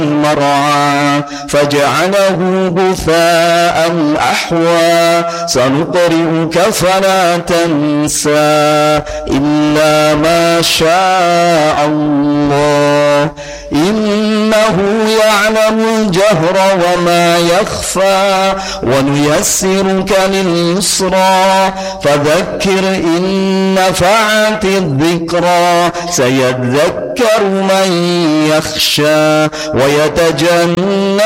مرعى فجعله غثاء أحوى سنقرئك فلا تنسى إلا ما شاء الله إنه يعلم الجهر وما يخفى ونيسرك لليسرى فذكر إن نفعت الذكرى سيذكر من يخشى ويتجنب